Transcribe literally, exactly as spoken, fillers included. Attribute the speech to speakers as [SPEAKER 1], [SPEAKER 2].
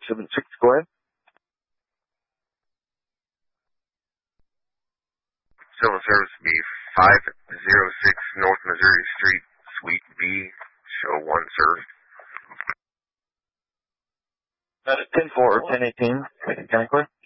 [SPEAKER 1] seven six, go ahead.
[SPEAKER 2] Civil service would be five oh six North Missouri Street, Suite B, show one served.
[SPEAKER 1] That's ten four or ten eighteen, can I clear?